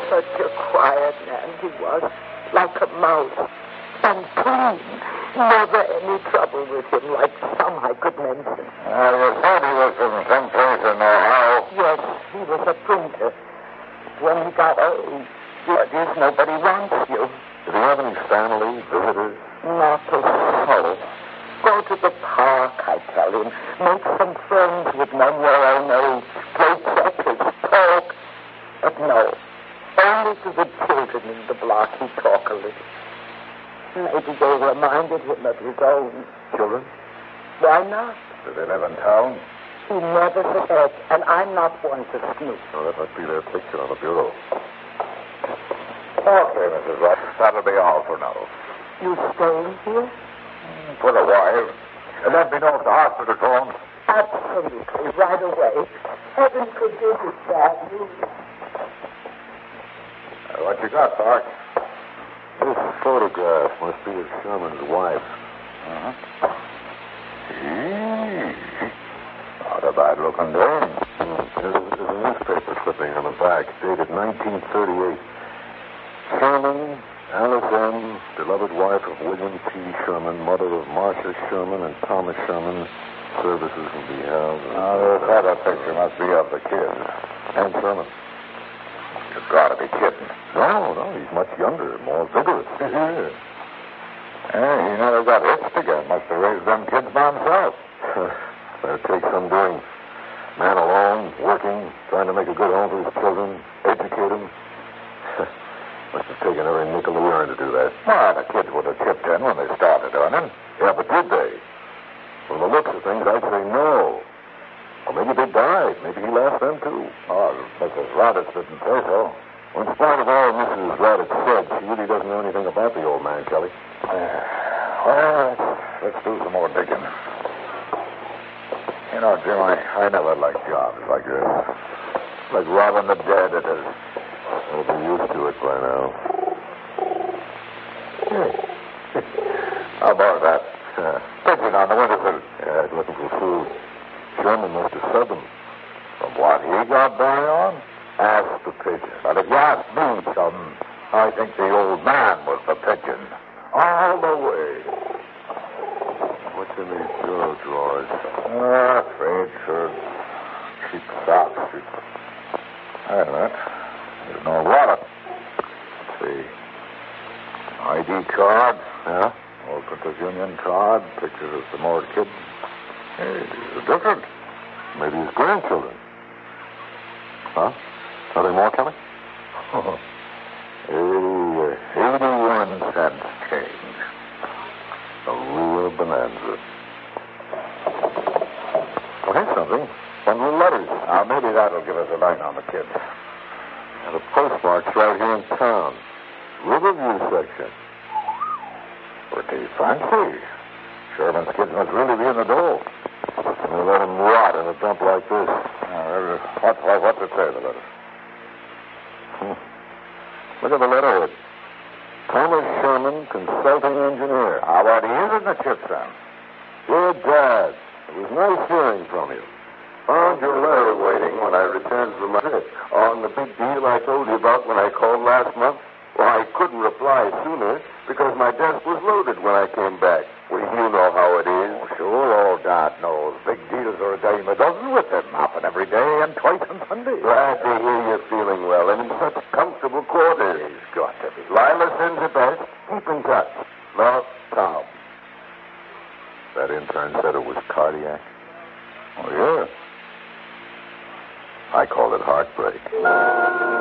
Such a quiet man he was, like a mouse. And clean. Never any trouble with him, like some I could mention. You said he was from some place in Ohio. Yes, he was a printer. When he got old, nobody wants you. Did he have any family, visitors? Not a soul. Go to the park, I tell him. Make some friends with men your own age. Play checkers, talk. But no, only to the children in the block he talk a little. Maybe they reminded him of his own. Children? Why not? Do they live in town? He never said, and I'm not one to snoop. Oh, that must be their picture on the bureau. Okay, Mrs. Ross. That'll be all for now. You staying here? For a while. Let me know if the hospital phones. Absolutely, right away. Heaven forbid it's bad news. What you got, Park? This photograph must be of Sherman's wife. Not a bad-looking dame. There's a newspaper clipping on the back, dated 1938. Sherman, Alice M., beloved wife of William P. Sherman, mother of Marcia Sherman and Thomas Sherman. Services will be held. This other picture must be of the kid. And Sherman. You've got to be kidding. No, he's much younger, more vigorous. He never got hitched again. Must have raised them kids by himself. That'll take some doing. Man alone, working, trying to make a good home for his children, educate them. Must have taken every nickel he earned to do that. Well, the kids would have chipped in when they started earning. Yeah, but did they? From the looks of things, I'd say no. Or maybe they died. Maybe he left them, too. Oh, Mrs. Raditz didn't say so. Well, in spite of all Mrs. Raditz said, she really doesn't know anything about the old man, Kelly. Well, let's do some more digging. You know, Jim, I never liked jobs like this. Like robbing the dead, it is. I'll be used to it by now. How about that? Pigeon on the windowsill. Yeah, he's looking for food. Sherman must have fed them. From what he got by on? Ask the pigeon. But if you ask me, son, I think the old man was the pigeon. All the way. What's in these bureau drawers? Trade shirts, cheap socks. Wait a minute. There's no wallet. Let's see. ID card. Yeah? Old Printers Union card. Pictures of some old kids. Hey, these are different. Maybe his grandchildren. Huh? Are there more, Kelly? 81 cents change. A real bonanza. Oh, here's something. Bundle of letters. Maybe that'll give us a line on the kid. And the postmark's right here in town. Riverview section. Pretty fancy. Sherman's kids must really be in the dough. They let him rot in a dump like this. What's it say, the letter? Look at the letterhead. Thomas Sherman, consulting engineer. What he is in the chip, son? Dear Dad, it was nice hearing from you. Found your letter waiting when I returned from my trip on the big deal I told you about when I called last month. Well, I couldn't reply sooner because my desk was loaded when I came back. Well, you know how it is. Sure, old Dad knows. Big deals are a dime a dozen with him. Happen every day and twice on Sunday. Glad to hear you're feeling well and in such comfortable quarters. He's got to be. Lila sends her best. Keep in touch. Love, Tom. That intern said it was cardiac. Oh, yeah. I call it heartbreak.